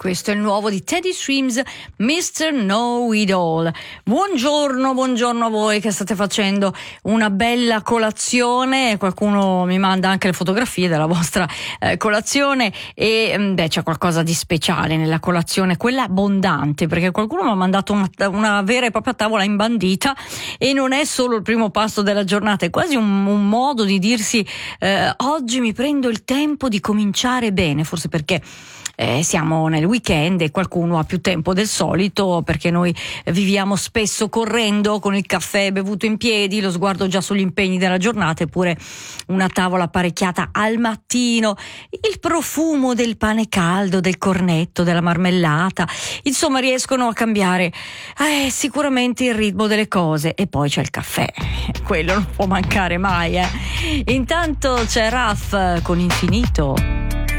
Questo è il nuovo di Teddy Swims, Mr. Know It All. Buongiorno a voi che state facendo una bella colazione. Qualcuno mi manda anche le fotografie della vostra colazione e c'è qualcosa di speciale nella colazione, quella abbondante, perché qualcuno mi ha mandato una vera e propria tavola imbandita e non è solo il primo pasto della giornata, è quasi un modo di dirsi oggi mi prendo il tempo di cominciare bene, forse perché siamo nel weekend e qualcuno ha più tempo del solito, perché noi viviamo spesso correndo con il caffè bevuto in piedi, lo sguardo già sugli impegni della giornata, eppure una tavola apparecchiata al mattino, il profumo del pane caldo, del cornetto, della marmellata, insomma riescono a cambiare sicuramente il ritmo delle cose. E poi c'è il caffè, quello non può mancare mai. Intanto c'è Raf con Infinito.